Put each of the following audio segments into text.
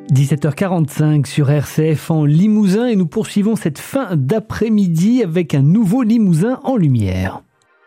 17h45 sur RCF en Limousin et nous poursuivons cette fin d'après-midi avec un nouveau Limousin en lumière.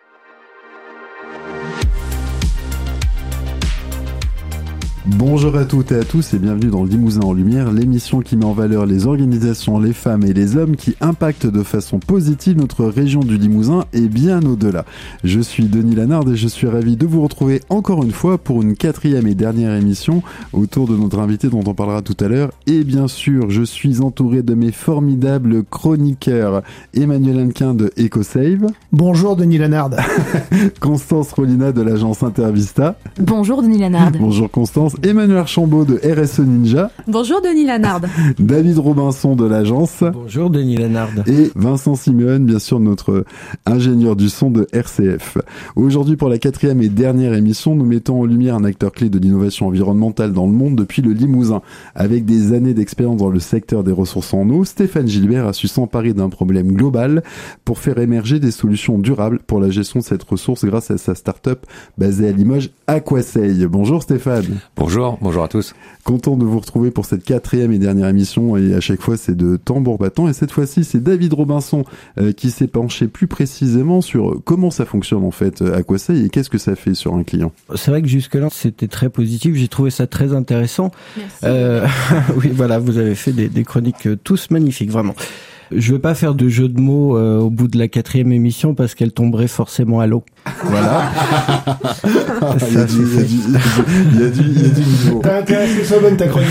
Bonjour à toutes et à tous et bienvenue dans Limousin en lumière, l'émission qui met en valeur les organisations, les femmes et les hommes qui impactent de façon positive notre région du Limousin et bien au-delà. Je suis Denis Lanard et je suis ravi de vous retrouver encore une fois pour une 4e et dernière émission autour de notre invité dont on parlera tout à l'heure. Et bien sûr, je suis entouré de mes formidables chroniqueurs Emmanuel Hannequin de EcoSave. Bonjour Denis Lanard. Constance Rollina de l'agence Intervista. Bonjour Denis Lanard. Bonjour Constance. Emmanuel Archambault de RSE Ninja. Bonjour Denis Lanard. David Robinson de l'agence. Bonjour Denis Lanard. Et Vincent Simeone, bien sûr, notre ingénieur du son de RCF. Aujourd'hui, pour la 4e et dernière émission, nous mettons en lumière un acteur clé de l'innovation environnementale dans le monde depuis le Limousin. Avec des années d'expérience dans le secteur des ressources en eau, Stéphane Gilbert a su s'emparer d'un problème global pour faire émerger des solutions durables pour la gestion de cette ressource grâce à sa start-up basée à Limoges, Aquaseil. Bonjour Stéphane. Bonjour à tous. Content de vous retrouver pour cette 4e et dernière émission et à chaque fois c'est de tambour battant et cette fois-ci c'est David Robinson qui s'est penché plus précisément sur comment ça fonctionne en fait Aquaseil et qu'est-ce que ça fait sur un client. C'est vrai que jusque-là c'était très positif, j'ai trouvé ça très intéressant. Oui voilà, vous avez fait des chroniques tous magnifiques vraiment. Je veux pas faire de jeu de mots au bout de la 4e émission parce qu'elle tomberait forcément à l'eau. Voilà. Il y a du niveau. T'as intérêt à ce que soit bonne ta chronique.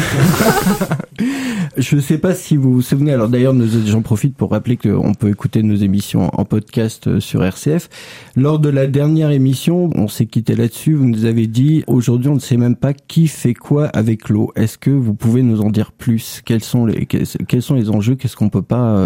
Je sais pas si vous vous souvenez, alors d'ailleurs j'en profite pour rappeler qu'on peut écouter nos émissions en podcast sur RCF. Lors de la dernière émission, on s'est quitté là-dessus, vous nous avez dit aujourd'hui on ne sait même pas qui fait quoi avec l'eau. Est-ce que vous pouvez nous en dire plus ? Quels sont les enjeux ? Qu'est-ce qu'on peut pas...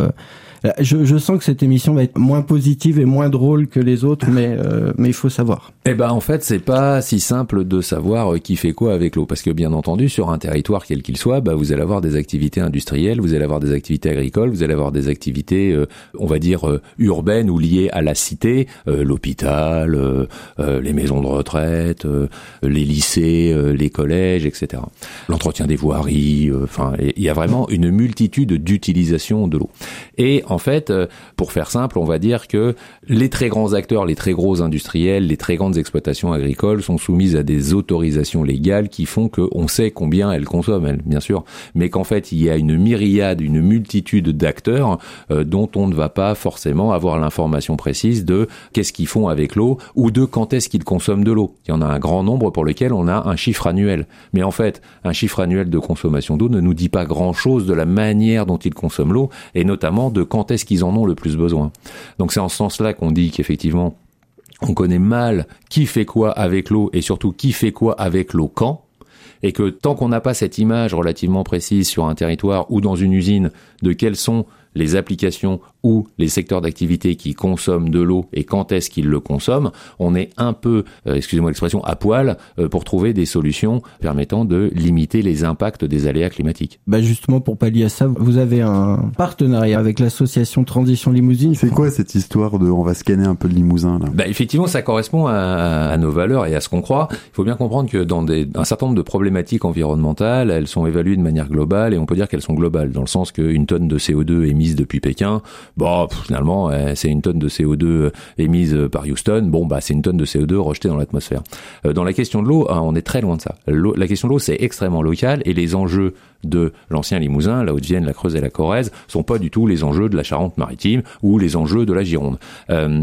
Je sens que cette émission va être moins positive et moins drôle que les autres, mais il faut savoir. En fait, c'est pas si simple de savoir qui fait quoi avec l'eau, parce que bien entendu, sur un territoire quel qu'il soit, vous allez avoir des activités industrielles, vous allez avoir des activités agricoles, vous allez avoir des activités, on va dire urbaines ou liées à la cité, l'hôpital, les maisons de retraite, les lycées, les collèges, etc. L'entretien des voiries, il y a vraiment une multitude d'utilisations de l'eau. Et en fait, pour faire simple, on va dire que les très grands acteurs, les très gros industriels, les très grandes exploitations agricoles sont soumises à des autorisations légales qui font qu'on sait combien elles consomment, bien sûr, mais qu'en fait, il y a une myriade, une multitude d'acteurs dont on ne va pas forcément avoir l'information précise de qu'est-ce qu'ils font avec l'eau ou de quand est-ce qu'ils consomment de l'eau. Il y en a un grand nombre pour lesquels on a un chiffre annuel. Mais en fait, un chiffre annuel de consommation d'eau ne nous dit pas grand-chose de la manière dont ils consomment l'eau et notamment de quand est-ce qu'ils en ont le plus besoin. Donc c'est en ce sens-là qu'on dit qu'effectivement, on connaît mal qui fait quoi avec l'eau et surtout qui fait quoi avec l'eau quand, et que tant qu'on n'a pas cette image relativement précise sur un territoire ou dans une usine de quelles sont les applications ou les secteurs d'activité qui consomment de l'eau et quand est-ce qu'ils le consomment, on est un peu, excusez-moi l'expression, à poil pour trouver des solutions permettant de limiter les impacts des aléas climatiques. Justement, pour pallier à ça, vous avez un partenariat avec l'association Transition Limousine. C'est quoi cette histoire de on va scanner un peu le Limousin là ? Effectivement, ça correspond à nos valeurs et à ce qu'on croit. Il faut bien comprendre que dans un certain nombre de problématiques environnementales, elles sont évaluées de manière globale et on peut dire qu'elles sont globales dans le sens qu'une tonne de CO2 émise depuis Pékin, finalement, c'est une tonne de CO2 émise par Houston, c'est une tonne de CO2 rejetée dans l'atmosphère. Dans la question de l'eau, on est très loin de ça. La question de l'eau, c'est extrêmement local et les enjeux de l'ancien Limousin, la Haute-Vienne, la Creuse et la Corrèze sont pas du tout les enjeux de la Charente-Maritime ou les enjeux de la Gironde. Pourquoi ?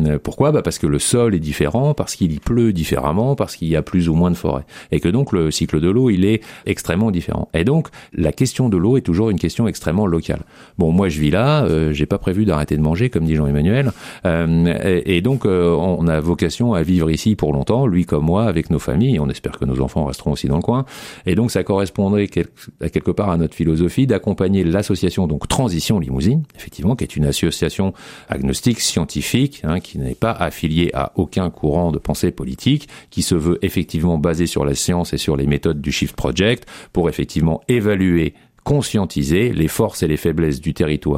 Parce que le sol est différent, parce qu'il y pleut différemment, parce qu'il y a plus ou moins de forêts. Et que donc le cycle de l'eau, il est extrêmement différent. Et donc, la question de l'eau est toujours une question extrêmement locale. Moi je vis là, j'ai pas prévu d'arrêter de manger, comme dit Jean-Emmanuel. Et donc, on a vocation à vivre ici pour longtemps, lui comme moi, avec nos familles. On espère que nos enfants resteront aussi dans le coin. Et donc, ça correspondrait à quelque part à notre philosophie d'accompagner l'association donc Transition Limousine, effectivement, qui est une association agnostique, scientifique, qui n'est pas affiliée à aucun courant de pensée politique, qui se veut effectivement basée sur la science et sur les méthodes du Shift Project pour effectivement évaluer, conscientiser les forces et les faiblesses du territoire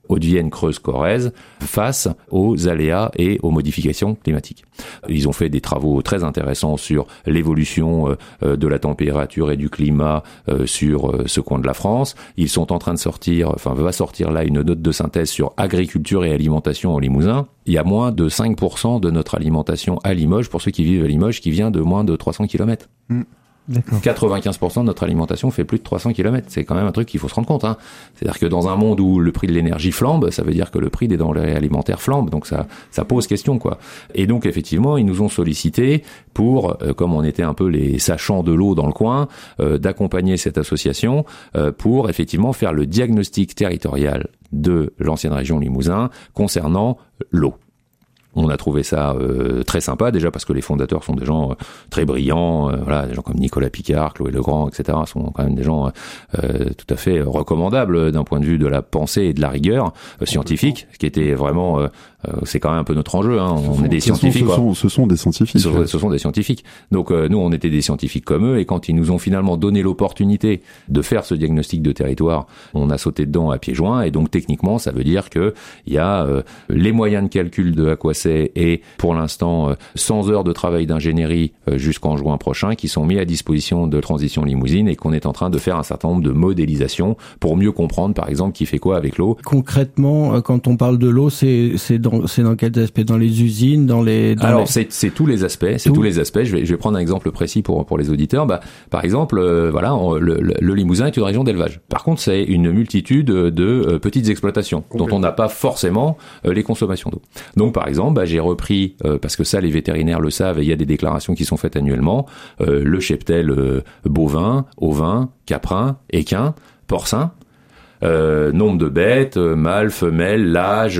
Haute-Vienne, Creuse, Corrèze, face aux aléas et aux modifications climatiques. Ils ont fait des travaux très intéressants sur l'évolution de la température et du climat sur ce coin de la France. Ils sont en train de va sortir là une note de synthèse sur agriculture et alimentation au Limousin. Il y a moins de 5% de notre alimentation à Limoges, pour ceux qui vivent à Limoges, qui vient de moins de 300 km. D'accord. 95% de notre alimentation fait plus de 300 km. C'est quand même un truc qu'il faut se rendre compte. C'est-à-dire que dans un monde où le prix de l'énergie flambe, ça veut dire que le prix des denrées alimentaires flambe. Donc ça pose question, quoi. Et donc effectivement, ils nous ont sollicité pour, comme on était un peu les sachants de l'eau dans le coin, d'accompagner cette association pour effectivement faire le diagnostic territorial de l'ancienne région Limousin concernant l'eau. On a trouvé ça très sympa, déjà parce que les fondateurs sont des gens très brillants, des gens comme Nicolas Picard, Chloé Legrand, etc. sont quand même des gens tout à fait recommandables d'un point de vue de la pensée et de la rigueur scientifique, ce qui était vraiment... c'est quand même un peu notre enjeu, on est des scientifiques. Ce sont des scientifiques. Ce sont des scientifiques. Donc nous, on était des scientifiques comme eux, et quand ils nous ont finalement donné l'opportunité de faire ce diagnostic de territoire, on a sauté dedans à pieds joints, et donc techniquement, ça veut dire que il y a les moyens de calcul de Aquacet et pour l'instant 100 heures de travail d'ingénierie jusqu'en juin prochain qui sont mis à disposition de Transition Limousine, et qu'on est en train de faire un certain nombre de modélisations pour mieux comprendre, par exemple, qui fait quoi avec l'eau. Concrètement, quand on parle de l'eau, c'est dans quels aspects? Dans les usines, c'est tous les aspects. Tous les aspects. Je vais prendre un exemple précis pour les auditeurs. Par exemple, le Limousin est une région d'élevage. Par contre, c'est une multitude de petites exploitations dont on n'a pas forcément les consommations d'eau. Donc, par exemple, j'ai repris, parce que ça, les vétérinaires le savent, et il y a des déclarations qui sont faites annuellement, le cheptel bovin, ovin, caprin, équin, porcin. Nombre de bêtes, mâles, femelles, l'âge,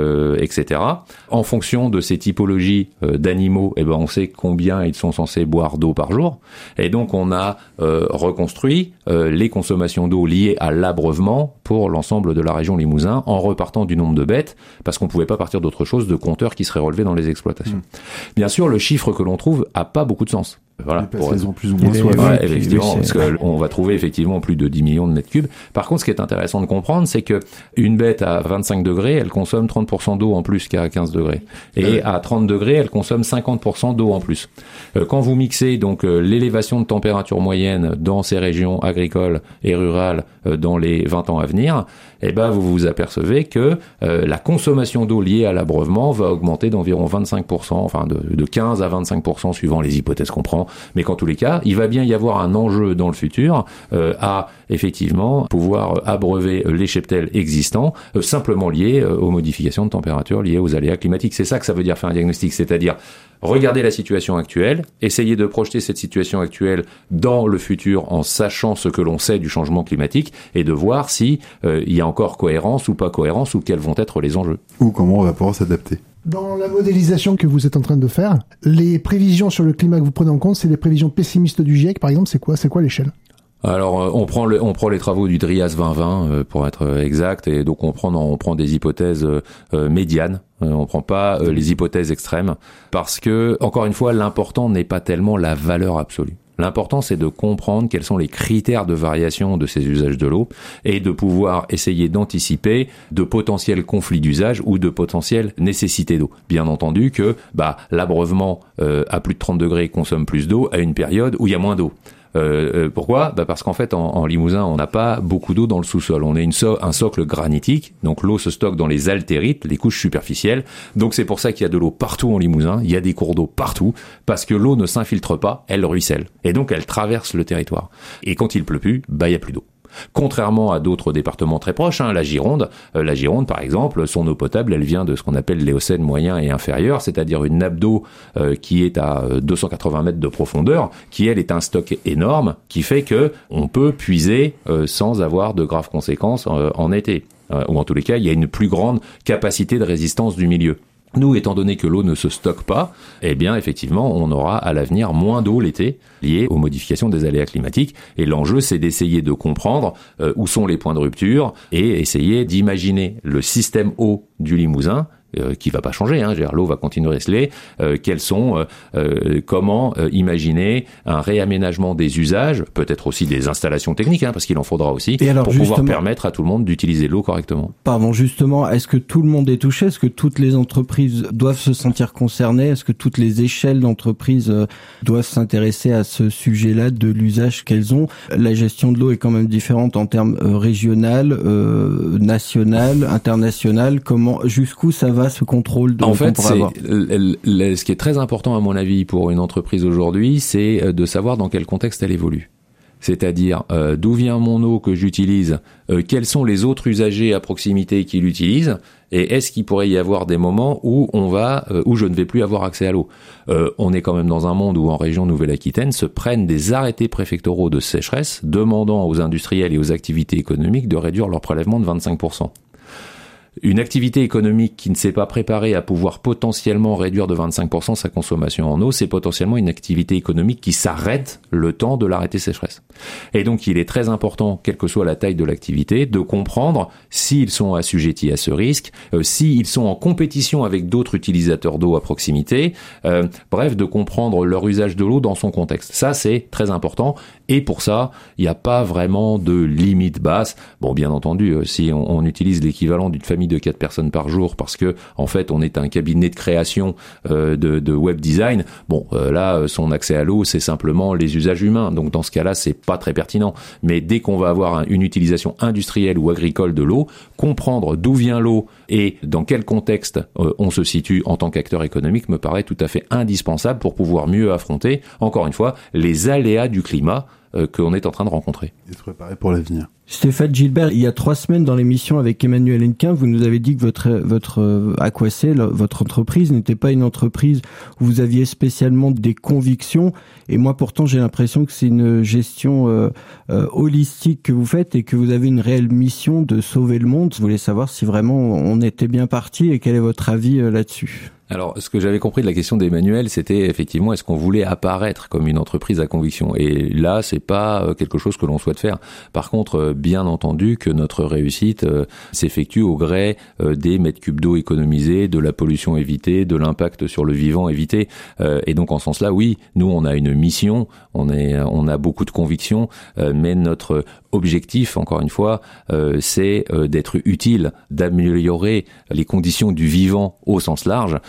etc. En fonction de ces typologies d'animaux, on sait combien ils sont censés boire d'eau par jour. Et donc on a reconstruit les consommations d'eau liées à l'abreuvement pour l'ensemble de la région Limousin, en repartant du nombre de bêtes, parce qu'on pouvait pas partir d'autre chose, de compteurs qui seraient relevés dans les exploitations. Bien sûr, le chiffre que l'on trouve a pas beaucoup de sens. Voilà, pour raison plus ou moins soif. Effectivement, parce qu'on va trouver effectivement plus de 10 millions de mètres cubes. Par contre, ce qui est intéressant de comprendre, c'est que une bête à 25 degrés, elle consomme 30% d'eau en plus qu'à 15 degrés. Et à 30 degrés, elle consomme 50% d'eau en plus. Quand vous mixez donc l'élévation de température moyenne dans ces régions agricoles et rurales dans les 20 ans à venir, vous vous apercevez que la consommation d'eau liée à l'abreuvement va augmenter d'environ 25%, enfin de 15 à 25% suivant les hypothèses qu'on prend. Mais qu'en tous les cas, il va bien y avoir un enjeu dans le futur à effectivement pouvoir abreuver les cheptels existants simplement liés aux modifications de température liées aux aléas climatiques. C'est ça que ça veut dire faire un diagnostic, c'est-à-dire regarder la situation actuelle, essayer de projeter cette situation actuelle dans le futur en sachant ce que l'on sait du changement climatique et de voir si il y a encore cohérence ou pas cohérence ou quels vont être les enjeux. Ou comment on va pouvoir s'adapter. Dans la modélisation que vous êtes en train de faire, les prévisions sur le climat que vous prenez en compte, c'est les prévisions pessimistes du GIEC, par exemple, c'est quoi l'échelle? Alors, on prend les travaux du DRIAS 2020 pour être exact, et donc on prend des hypothèses médianes. On prend pas les hypothèses extrêmes, parce que encore une fois, l'important n'est pas tellement la valeur absolue. L'important, c'est de comprendre quels sont les critères de variation de ces usages de l'eau et de pouvoir essayer d'anticiper de potentiels conflits d'usage ou de potentielles nécessités d'eau. Bien entendu que l'abreuvement à plus de 30 degrés consomme plus d'eau à une période où il y a moins d'eau. Pourquoi ? Parce qu'en fait, en Limousin, on n'a pas beaucoup d'eau dans le sous-sol. On est un socle granitique, donc l'eau se stocke dans les altérites, les couches superficielles. Donc c'est pour ça qu'il y a de l'eau partout en Limousin. Il y a des cours d'eau partout, parce que l'eau ne s'infiltre pas, elle ruisselle. Et donc elle traverse le territoire. Et quand il pleut plus, il y a plus d'eau. Contrairement à d'autres départements très proches, la Gironde par exemple, son eau potable, elle vient de ce qu'on appelle l'éocène moyen et inférieur, c'est-à-dire une nappe d'eau qui est à 280 mètres de profondeur, qui elle est un stock énorme, qui fait que on peut puiser sans avoir de graves conséquences en été. Ou en tous les cas, il y a une plus grande capacité de résistance du milieu. Nous, étant donné que l'eau ne se stocke pas, effectivement, on aura à l'avenir moins d'eau l'été liée aux modifications des aléas climatiques. Et l'enjeu, c'est d'essayer de comprendre où sont les points de rupture et essayer d'imaginer le système eau du Limousin qui va pas changer, hein, l'eau va continuer à rester, comment imaginer un réaménagement des usages, peut-être aussi des installations techniques, hein, parce qu'il en faudra aussi, pour pouvoir permettre à tout le monde d'utiliser l'eau correctement. Pardon, justement, est-ce que tout le monde est touché? Est-ce que toutes les entreprises doivent se sentir concernées? Est-ce que toutes les échelles d'entreprises doivent s'intéresser à ce sujet-là de l'usage qu'elles ont? La gestion de l'eau est quand même différente en termes régional, national, international. Jusqu'où ça va ce contrôle en fait, ce qui est très important à mon avis pour une entreprise aujourd'hui, c'est de savoir dans quel contexte elle évolue. C'est-à-dire d'où vient mon eau que j'utilise, quels sont les autres usagers à proximité qui l'utilisent, et est-ce qu'il pourrait y avoir des moments où où je ne vais plus avoir accès à l'eau. On est quand même dans un monde où en région Nouvelle-Aquitaine se prennent des arrêtés préfectoraux de sécheresse demandant aux industriels et aux activités économiques de réduire leur prélèvement de 25%. Une activité économique qui ne s'est pas préparée à pouvoir potentiellement réduire de 25% sa consommation en eau, c'est potentiellement une activité économique qui s'arrête le temps de l'arrêté sécheresse. Et donc, il est très important, quelle que soit la taille de l'activité, de comprendre s'ils sont assujettis à ce risque, s'ils sont en compétition avec d'autres utilisateurs d'eau à proximité, bref, de comprendre leur usage de l'eau dans son contexte. Ça, c'est très important. Et pour ça, il n'y a pas vraiment de limite basse. Bon, bien entendu, si on utilise l'équivalent d'une famille de 4 personnes par jour parce que en fait on est un cabinet de création de web design, là son accès à l'eau c'est simplement les usages humains, donc dans ce cas-là c'est pas très pertinent. Mais dès qu'on va avoir une utilisation industrielle ou agricole de l'eau, comprendre d'où vient l'eau et dans quel contexte on se situe en tant qu'acteur économique me paraît tout à fait indispensable pour pouvoir mieux affronter, encore une fois, les aléas du climat qu'on est en train de rencontrer. Et se préparer pour l'avenir. Stéphane Gilbert, il y a 3 semaines dans l'émission avec Emmanuel Hennequin, vous nous avez dit que votre Aquacel, votre entreprise n'était pas une entreprise où vous aviez spécialement des convictions. Et moi, pourtant, j'ai l'impression que c'est une gestion holistique que vous faites et que vous avez une réelle mission de sauver le monde. Je voulais savoir si vraiment on était bien parti et quel est votre avis là-dessus. Alors, ce que j'avais compris de la question d'Emmanuel, c'était effectivement, est-ce qu'on voulait apparaître comme une entreprise à conviction? Et là, c'est pas quelque chose que l'on souhaite faire. Par contre, bien entendu que notre réussite s'effectue au gré des mètres cubes d'eau économisés, de la pollution évitée, de l'impact sur le vivant évité. Et donc, en ce sens-là, oui, nous, on a une mission, on a beaucoup de convictions, mais notre objectif, encore une fois, c'est d'être utile, d'améliorer les conditions du vivant au sens large.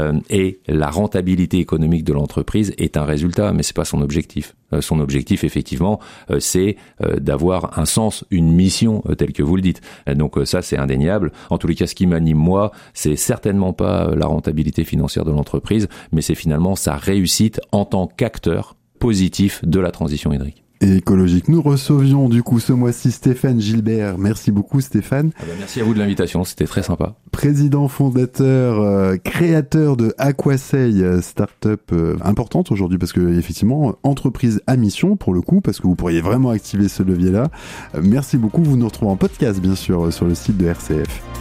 Et la rentabilité économique de l'entreprise est un résultat, mais c'est pas son objectif. Son objectif, effectivement, c'est d'avoir un sens, une mission, telle que vous le dites. Donc ça, c'est indéniable. En tous les cas, ce qui m'anime, moi, c'est certainement pas la rentabilité financière de l'entreprise, mais c'est finalement sa réussite en tant qu'acteur positif de la transition hydrique. Et écologique. Nous recevions du coup ce mois-ci Stéphane Gilbert. Merci beaucoup Stéphane. Merci à vous de l'invitation, c'était très sympa. Président fondateur, créateur de Aquacel, start-up importante aujourd'hui parce que effectivement entreprise à mission pour le coup, parce que vous pourriez vraiment activer ce levier-là. Merci beaucoup, vous nous retrouvez en podcast bien sûr sur le site de RCF.